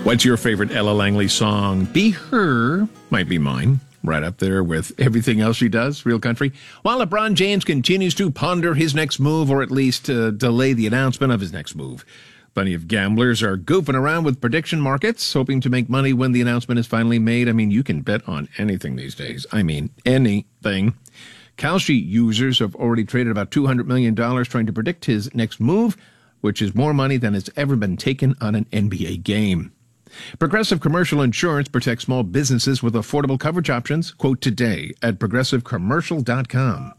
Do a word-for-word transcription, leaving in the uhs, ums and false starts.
What's your favorite Ella Langley song? Be Her might be mine. Right up there with everything else she does, real country. While LeBron James continues to ponder his next move, or at least uh, delay the announcement of his next move. Plenty of gamblers are goofing around with prediction markets, hoping to make money when the announcement is finally made. I mean, you can bet on anything these days. I mean, anything. Kalshi users have already traded about two hundred million dollars trying to predict his next move, which is more money than has ever been taken on an N B A game. Progressive Commercial Insurance protects small businesses with affordable coverage options. Quote today at progressive commercial dot com.